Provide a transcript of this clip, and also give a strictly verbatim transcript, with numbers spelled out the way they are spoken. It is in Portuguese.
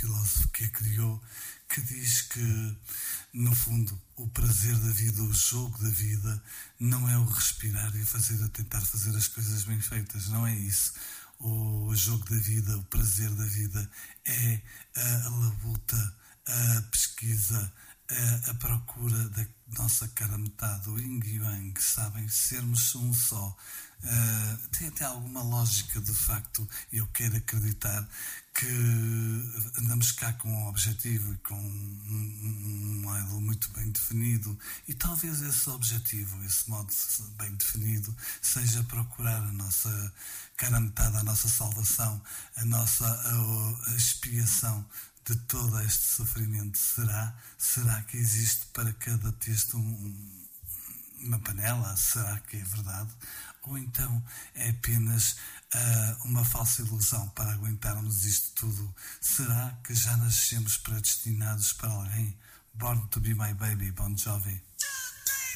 filósofo que a criou, que diz que, no fundo, o prazer da vida, o jogo da vida, não é o respirar e fazer, a tentar fazer as coisas bem feitas, não é isso. O jogo da vida, o prazer da vida é a, a labuta, a pesquisa, a, a procura da nossa cara metade, o yin e yang, sabem? Sermos um só. Uh, tem até alguma lógica, de facto, e eu quero acreditar que andamos cá com um objetivo e com um, um modo muito bem definido, e talvez esse objetivo, esse modo bem definido, seja procurar a nossa cara metade, a nossa salvação, a nossa a, a expiação de todo este sofrimento. Será? Será que existe para cada texto um, uma panela? Será que é verdade? Ou então é apenas uh, uma falsa ilusão para aguentarmos isto tudo? Será que já nascemos predestinados para alguém? Born to be my baby, Bon Jovi.